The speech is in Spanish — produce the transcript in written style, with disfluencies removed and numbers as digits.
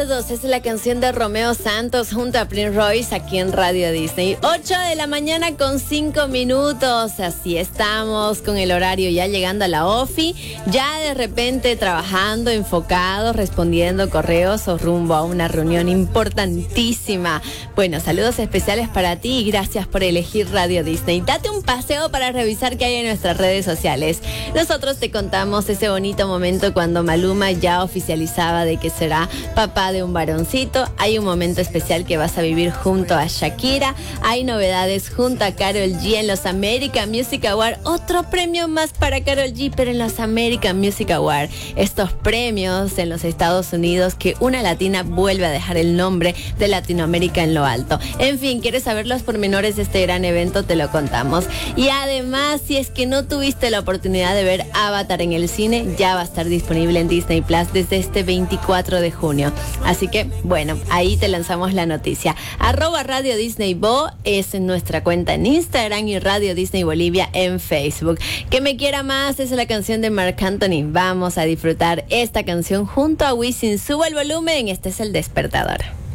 Recuerdos es la canción de Romeo Santos junto a Prince Royce aquí en Radio Disney. 8 de la mañana con 5 minutos. Así estamos con el horario ya llegando a la OFI. Ya de repente trabajando, enfocados, respondiendo correos o rumbo a una reunión importantísima. Bueno, saludos especiales para ti y gracias por elegir Radio Disney. Date un paseo para revisar qué hay en nuestras redes sociales. Nosotros te contamos ese bonito momento cuando Maluma ya oficializaba de que será papá de un varoncito. Hay un momento especial que vas a vivir junto a Shakira. Hay novedades junto a Karol G en los American Music Awards. Otro premio más para Karol G, pero en los American Music Awards. Estos premios en los Estados Unidos que una latina vuelve a dejar el nombre de Latinoamérica en lo alto. En fin, ¿quieres saber los pormenores de este gran evento? Te lo contamos. Y además, si es que no tuviste la oportunidad de ver Avatar en el cine, ya va a estar disponible en Disney Plus desde este 24 de junio. Así que, bueno, ahí te lanzamos la noticia. @Radio Disney Bo es nuestra cuenta en Instagram y Radio Disney Bolivia en Facebook. Que me quiera más es la canción de Marc Anthony. Vamos a disfrutar esta canción junto a Wisin. Suba el volumen, este es El Despertador.